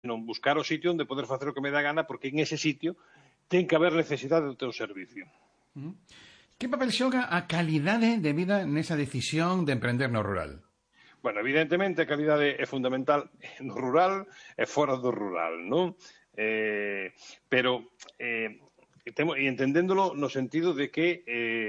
non buscar o sitio onde poder facer o que me dá gana, porque en ese sitio ten que haber necesidade do teu servicio. Que papel xoga a calidade de vida nesa decisión de emprender no rural? Bueno, evidentemente a calidade é fundamental no rural e fora do rural, non? Pero entendéndolo no sentido de que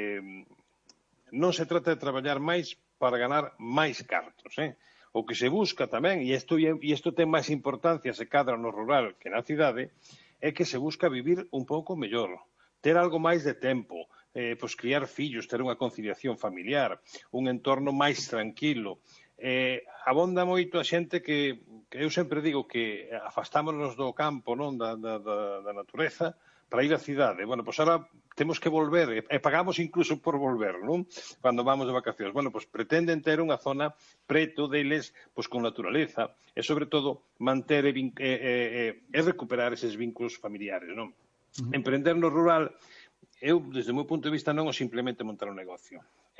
non se trata de traballar máis para ganar máis cartos, O que se busca tamén, e isto ten máis importancia se cadra no rural que na cidade, é que se busca vivir un pouco mellor, ter algo máis de tempo, pois criar fillos, ter unha conciliación familiar, un entorno máis tranquilo. Abonda moito a xente que eu sempre digo que afastámonos do campo, non, da natureza, para ir á cidade. Bueno, pois ahora temos que volver, e pagamos incluso por volver, non? Cando vamos de vacacións. Bueno, pois pretenden ter unha zona preto deles, pois con naturaleza, e sobre todo manter e recuperar eses vínculos familiares, non? Emprender no rural, eu, desde o meu punto de vista, non é simplemente montar un negocio.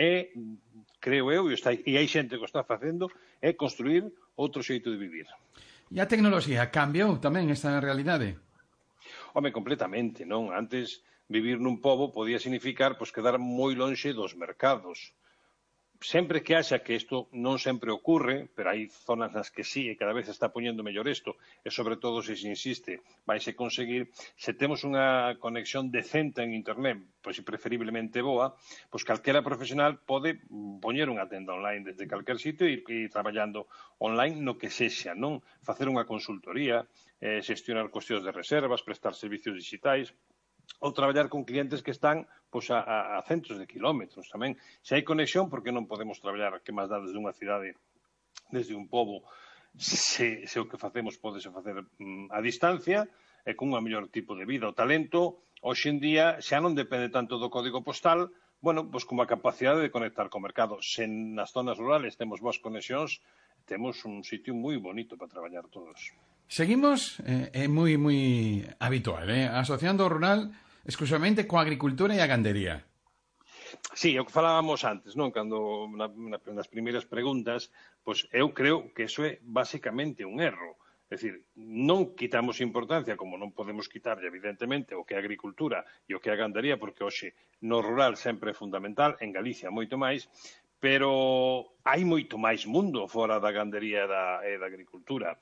Creo eu, e hai xente que o está facendo, é construir outro xeito de vivir. E a tecnoloxía cambiou tamén esta realidade? Home, completamente, non? Antes, vivir nun pobo podía significar pois, quedar moi lonxe dos mercados. Sempre que haxa que isto non sempre ocurre, pero hai zonas nas que sí, e cada vez se está poñendo mellor isto, e sobre todo se insiste, vaise conseguir, se temos unha conexión decente en internet, pois preferiblemente boa, pois calquera profesional pode poñer unha tenda online desde calquer sitio e ir traballando online no que sexa, non? Facer unha consultoría, xestionar cuestións de reservas, prestar servicios digitais, ou traballar con clientes que están pois, a centros de kilómetros tamén. Se hai conexión, porque non podemos traballar que máis dá desde unha cidade, desde un pobo, se o que facemos podese facer a distancia e con un mellor tipo de vida. O talento, hoxe en día, xa non depende tanto do código postal, bueno, pois como a capacidade de conectar co mercado. Se nas zonas rurales temos boas conexións, temos un sitio moi bonito para traballar todos. Seguimos, é moi habitual, asociando o rural exclusivamente coa agricultura e a gandería. Sí, é o que falábamos antes, non? Cando nas primeiras preguntas, pois eu creo que iso é basicamente un erro. É dicir, non quitamos importancia, como non podemos quitarlle, evidentemente, o que é a agricultura e o que é a gandería, porque hoxe no rural sempre é fundamental, en Galicia moito máis, pero hai moito máis mundo fora da gandería e da agricultura.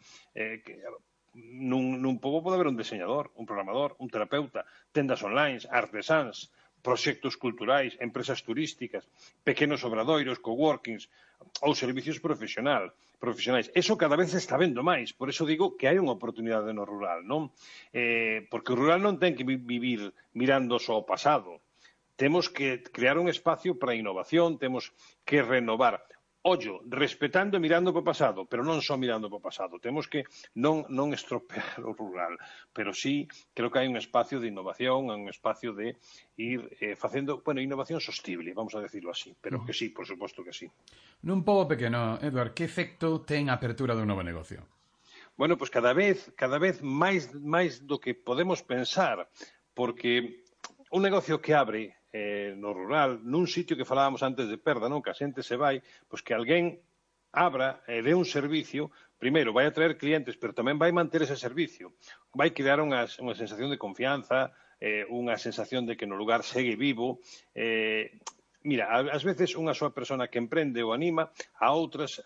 Nun pobo pode haber un diseñador, un programador, un terapeuta, tendas online, artesáns, proxectos culturais, empresas turísticas, pequenos obradoiros, coworkings ou servicios profesionais. Eso cada vez está vendo máis, por eso digo que hai unha oportunidade no rural, non? Porque o rural non ten que vivir mirando só o pasado. Temos que crear un espacio para a innovación, temos que renovar. Ollo, respetando e mirando para o pasado, pero non só mirando para o pasado. Temos que non estropear o rural, pero sí, creo que hai un espacio de innovación, un espacio de ir facendo, bueno, innovación sostible, vamos a decirlo así, pero que sí, por suposto que sí. Nun pobo pequeno, Eduard, que efecto ten a apertura dun novo negocio? Bueno, pois cada vez máis do que podemos pensar, porque un negocio que abre no rural, nun sitio que falábamos antes de perda, non? Que a xente se vai, pois que alguén abra e dé un servicio, primeiro vai atraer clientes, pero tamén vai manter ese servicio. Vai crear unha sensación de confianza, unha sensación de que no lugar segue vivo. Mira, ás veces unha soa persona que emprende ou anima a outras,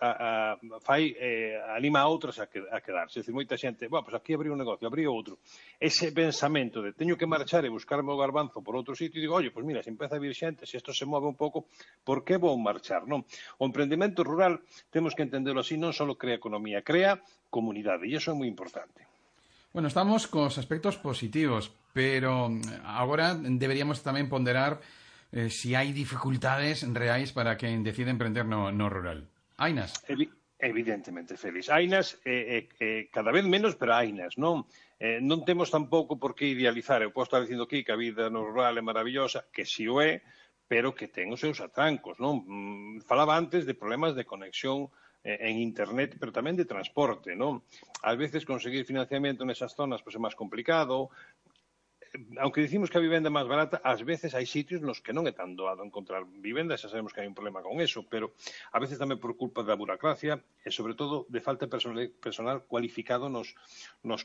anima a outras a quedarse. É dicir, moita xente, pois aquí abrí un negocio, abrí outro. Ese pensamento de teño que marchar e buscarme o garbanzo por outro sitio, e digo, pois mira, se empeza a vir xente, se isto se move un pouco, por que vou marchar, non? O emprendemento rural, temos que entendelo así, non só crea economía, crea comunidade, e iso é moi importante. Bueno, estamos cos aspectos positivos, pero agora deberíamos tamén ponderar si hai dificultades reais para quen decide emprender no rural. Hainas? Evidentemente, Félix. Hainas, cada vez menos, pero hainas, non? Non temos tampouco por que idealizar. Eu posso estar dicindo aquí que a vida no rural é maravillosa, que si o é, pero que ten os seus atrancos, non? Falaba antes de problemas de conexión en internet, pero tamén de transporte, non? Ás veces conseguir financiamento nesas zonas pois é máis complicado. aunque dicimos que a vivenda é máis barata, ás veces hai sitios nos que non é tan doado encontrar vivenda, xa sabemos que hai un problema con eso, pero a veces tamén por culpa da burocracia e, sobre todo, de falta de personal cualificado nos